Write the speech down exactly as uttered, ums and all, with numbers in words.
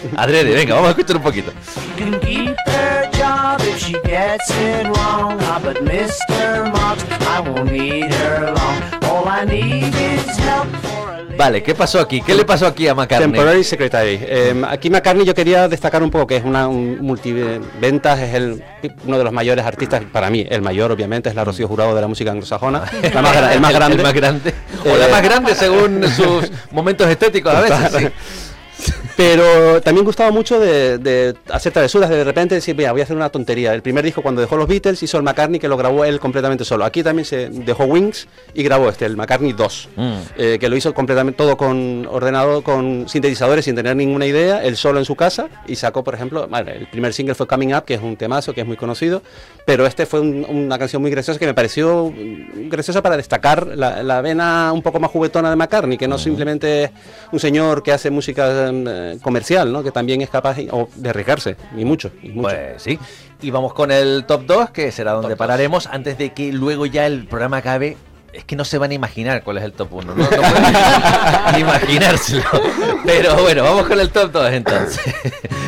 Adrede, venga, vamos a escuchar un poquito. Can keep her job if she gets it wrong. Ah, but mister Moggs, I won't need her long. All I need is help for a living. Vale, ¿qué pasó aquí? ¿Qué le pasó aquí a McCartney? Temporary Secretary. Eh, aquí McCartney yo quería destacar un poco que es una un multiventas, es el, uno de los mayores artistas, para mí, el mayor obviamente, es la Rocío Jurado de la música anglosajona, la más, gra- el más grande. El más grande. O la Eh, más grande según sus momentos estéticos a veces, sí. Pero también gustaba mucho de, de hacer travesuras, de, de repente decir, mira, voy a hacer una tontería. El primer disco cuando dejó los Beatles hizo el McCartney que lo grabó él completamente solo. Aquí también se dejó Wings y grabó este, el McCartney dos, Mm. eh, que lo hizo completamente todo con ordenador, con sintetizadores, sin tener ninguna idea, él solo en su casa, y sacó, por ejemplo, bueno, el primer single fue Coming Up, que es un temazo, que es muy conocido, pero este fue un- una canción muy graciosa que me pareció graciosa para destacar la, la vena un poco más juguetona de McCartney, que no simplemente es un señor que hace música eh, comercial, ¿no? Que también es capaz y- o de arriesgarse, y mucho, y mucho. Pues sí. Y vamos con el top dos, que será donde pararemos, antes de que luego ya el programa acabe. Es que no se van a imaginar cuál es el top uno, no, no pueden ni imaginárselo. Pero bueno, vamos con el top dos entonces.